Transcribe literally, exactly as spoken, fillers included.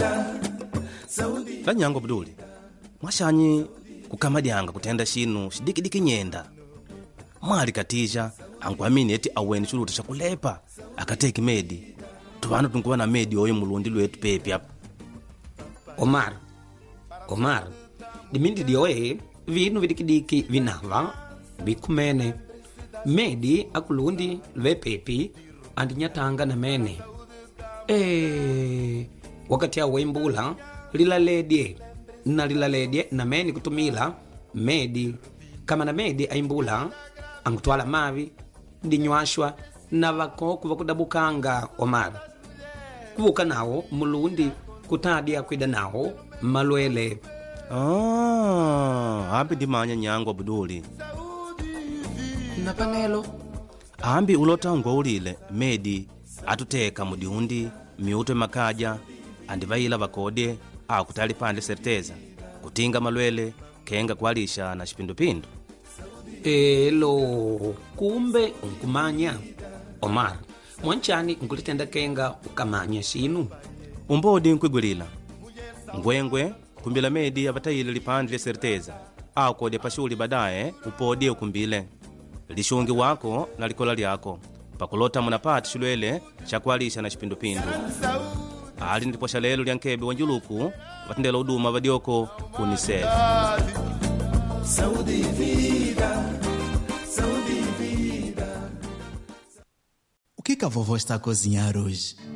Lanyango Abduli mwashanyi kukamadyanga kutenda shinu shidikidiki nyenda mwali katija ankuamini eti aweni chuluta chakulepa akateki medi tuvanu tunkuva na medi oyo mulundi lwetu pepi apa. Omar Omar dimindi dioe vinu vidikidiki vinava bikumene medi akulundi lwe pepi andinyatanga na mene e wakati ya wembula lilaledye na lilaledye na meni kutumila medi kama na medi aimbula angutwala mavi ndinywashwa na vako kuva kudabukanga. Omar kuvuka nawo mulundi kutadya kwida nawo malwele. Ah, ambi dimanya Nyango Abduli na panelo ambi ulota ngwaulile medi atuteka mudiundi miuto makaja andivaila vakode akutali pande serteza kutinga malwele kenga kualisha na shipindupindu. elo kumbe unkumanya. Omar mwanchani nkulitenda kenga ukamanya shinu umbodi nkwigwilila ngwengwe kumbila medi avatayile lipande lya serteza akode pashuli badaye upodie ukumbile lishungi wako na likola lyako pakulota munapati shilwele chakualisha na shipindupindu. Ali ndiposha lelo lya nkebe wa njuluku vatendela uduma vadioko kunisef. Saudi vida, Saudi vida. O que que a vovó está a cozinhar hoje?